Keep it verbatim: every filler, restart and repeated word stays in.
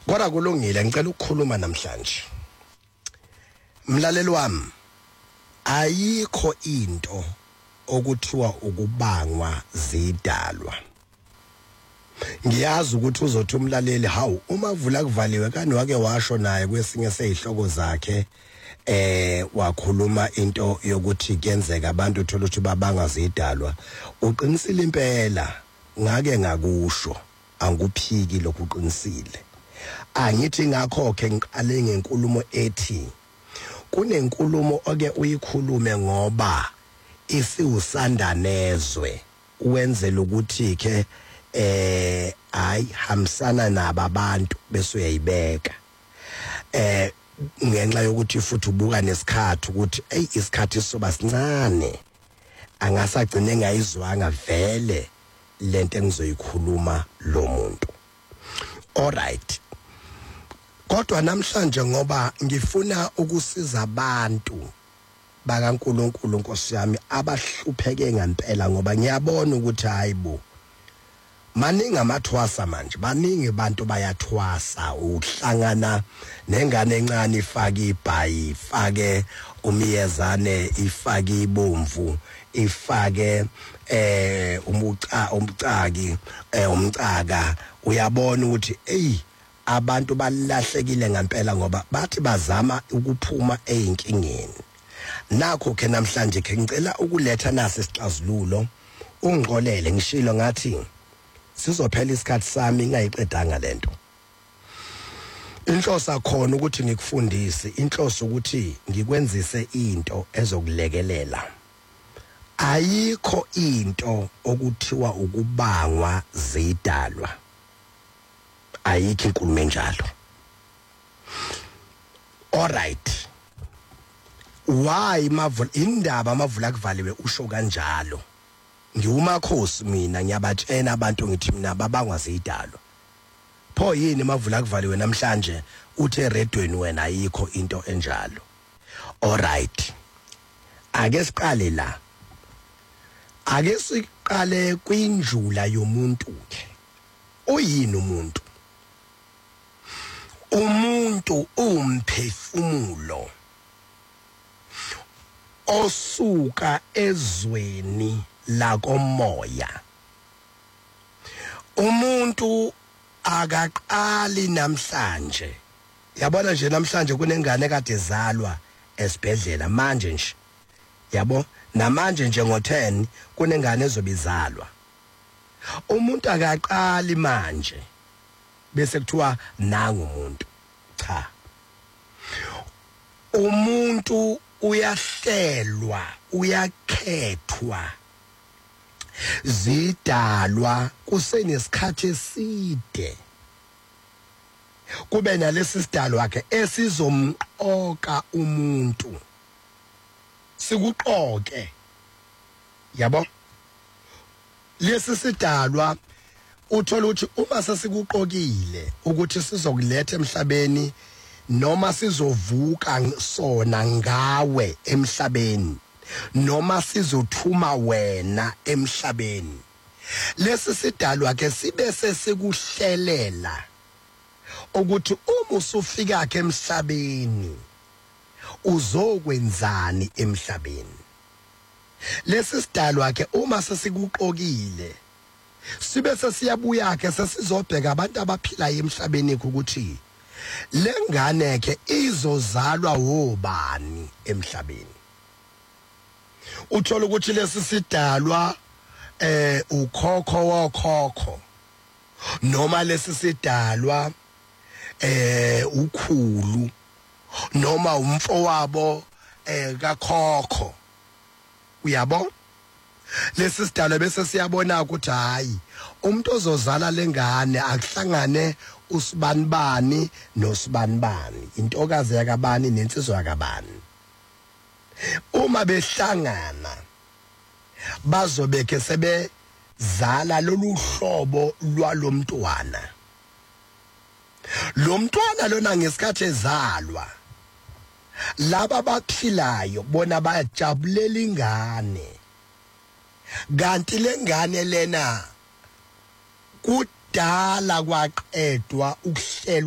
Kodwa kulungile ngicela ukukhuluma namhlanje. Mlaleli wami, ayikho into okuthiwa ukubangwa zidalwa. Ngiyazi ukuthi uzothi umlaleli hawu uma vula kuvaliwe kani wake washo naye kwesinye sezihloko zakhe eh wakhuluma into yokuthi kuyenzeka abantu uthola ukuthi babanga zidalwa. Uqinisile impela ngake ngakusho anguphiki lokhu uqinisile. Angithi ngakho ke ngiqale ngenkulumo ethi kunenkulumo oke uyikhulume ngoba isiusandanezwe uwenzela ukuthi ke eh ay hamsana nababantu bese uyayibeka eh ngenxa yokuthi futhi ubuka nesikhathi ukuthi ey isikhathi soba sincane angasagcine ngayizwanga vele lento engizoyikhuluma lo muntu. All right. Kodwa namhlanje ngoba ngifuna ukusiza abantu bakaNkulunkulu Nkosi yami abahlupheke ngempela ngoba ngiyabona ukuthi hayibo maningi amathwasa manje, baningi abantu bayathwasa, uhlangana nengane encane ifake ibhayi, ifake umiyezane, ifake ibomvu, ifake eh umuca umcaki eh umcaka, uyabona ukuthi ey abantu balahlekile ngempela ngoba bathi bazama ukuphuma ezinkingeni. Nakho ke namhlanje ke ngicela ukuletha nasi isixazululo, ungixolele ngishilo ngathi sizophela isikhathi sami ngayiqedanga lento. Inhloso akhona ukuthi ngikufundise, inhloso ukuthi ngikwenzise into ezokulekelela. Ayikho into okuthiwa ukubangwa zidalwa. Ayikho inkulumo enjalo. All right. Why mavula indaba mavula kuvaliwe usho kanjalo? Ngiwumakhosi mina ngiyabatshena abantu ngithi mina babangwa zidalwa. Pho yini mavula kuvaliwe namhlanje uthe eredweni wena ayikho into enjalo. All right. Ake siqale la. Ake siqale kwinjula yomuntu ke. Uyini umuntu? Umuntu umphefumulo osuka ezweni lakomoya. Umuntu akaqali namhlanje. Yabona nje namhlanje kunengane kade ezalwa esibhedlela manje nje. Yabo namanje nje ngo ten kunengane ezobizalwa. Umuntu akaqali manje bese kuthiwa nanga umuntu. Cha. Umuntu uyahlelwa, uyakhethwa, zidalwa kusenesikhathi eside. Kube nalesi sidalwa ke esizomqoka umuntu. Sikuqoke. Yabo? Lesi sidalwa uthola ukuthi uma sesikuqokile ukuthi sizokuletha emhlabeni noma sizovuka sona ngawe emhlabeni noma sizothuma wena emhlabeni, lesi sidalwa ke sibe sesikuhlelela ukuthi uma usufika ke emhlabeni uzokwenzani emhlabeni. Lesi sidalwa ke uma sesikuqokile sibe sesiyabuya ke sesizobheka abantu abaphila emhlabeni ukuthi lengane ke izozalwa wobani emhlabeni. Uthola ukuthi lesi sidalwa eh ukhokho wokhokho noma lesi sidalwa eh ukhulu noma umfowabo eh kakhokho. Uyabo? Lesi sidalwa bese siyabona ukuthi hayi umuntu ozozala lengane akuhlangane usibanibani nosibanibani, intokazi yakabani nensizwa yakabani. Uma behlangana bazobeke sebe zala lolu hlobo lwalomntwana. Lo mntwana lona ngesikhathi ezalwa laba abaphilayo bona bayajabulela ingane. Kanti lengane lena kudala kwaqedwa ukuhlelwa